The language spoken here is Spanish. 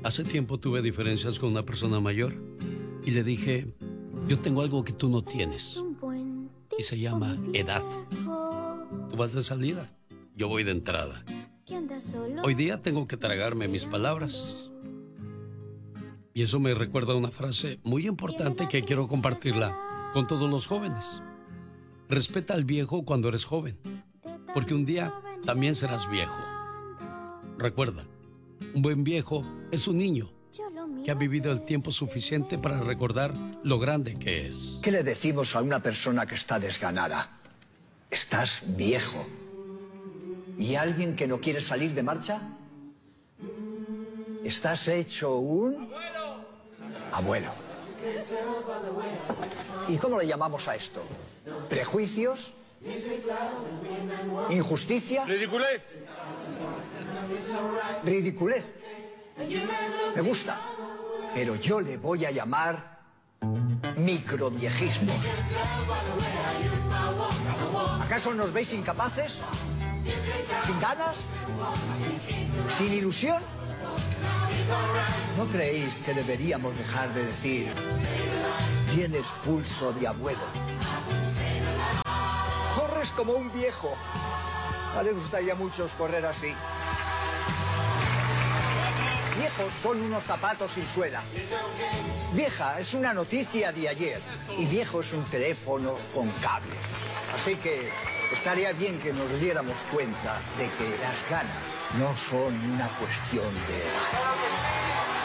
Hace tiempo tuve diferencias con una persona mayor y le dije, yo tengo algo que tú no tienes y se llama edad. Tú vas de salida, yo voy de entrada. Hoy día tengo que tragarme mis palabras. Y eso me recuerda una frase muy importante que quiero compartirla con todos los jóvenes. Respeta al viejo cuando eres joven, porque un día también serás viejo. Recuerda, un buen viejo es un niño que ha vivido el tiempo suficiente para recordar lo grande que es. ¿Qué le decimos a una persona que está desganada? Estás viejo. ¿Y alguien que no quiere salir de marcha? Estás hecho un... abuelo. ¿Y cómo le llamamos a esto? ¿Prejuicios? ¿Injusticia? ¡Ridiculez! Ridiculez. Me gusta. Pero yo le voy a llamar microviejismo. ¿Acaso nos veis incapaces? ¿Sin ganas? ¿Sin ilusión? ¿No creéis que deberíamos dejar de decir tienes pulso de abuelo? Corres como un viejo. No le gustaría a muchos correr así. Viejos son unos zapatos sin suela. Vieja es una noticia de ayer. Y viejo es un teléfono con cable. Así que estaría bien que nos diéramos cuenta de que las ganas no son una cuestión de edad.